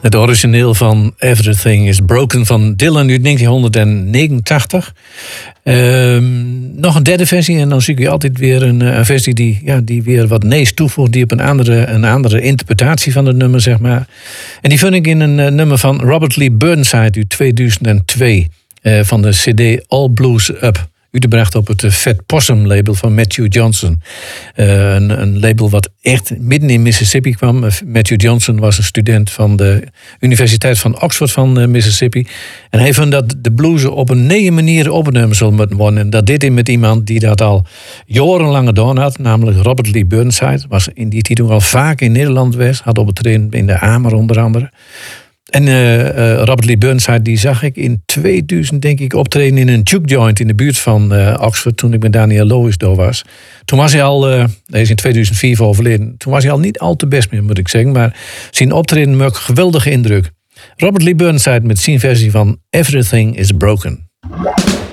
Het origineel van Everything is Broken van Dylan uit 1989. Nog een derde versie en dan zie ik altijd weer een versie die weer wat nees toevoegt, die op een andere interpretatie van het nummer, zeg maar. En die vind ik in een nummer van Robert Lee Burnside uit 2002 van de CD All Blues Up. Uitgebracht op het Fat Possum label van Matthew Johnson. Een label wat echt midden in Mississippi kwam. Matthew Johnson was een student van de Universiteit van Oxford van Mississippi. En hij vond dat de blues op een nieuwe manier opgenomen zullen moeten worden. En dat deed hij met iemand die dat al jarenlang gedaan had. Namelijk Robert Lee Burnside. Was in die tijd al vaak in Nederland geweest. Had opgetreden in de Amer onder andere. En Robert Lee Burnside, die zag ik in 2000, denk ik, optreden in een juke joint in de buurt van Oxford, toen ik met Daniel Lois daar was. Toen was hij al, hij is in 2004 overleden, toen was hij al niet al te best meer, moet ik zeggen, maar zijn optreden maakt een geweldige indruk. Robert Lee Burnside met zijn versie van Everything is Broken.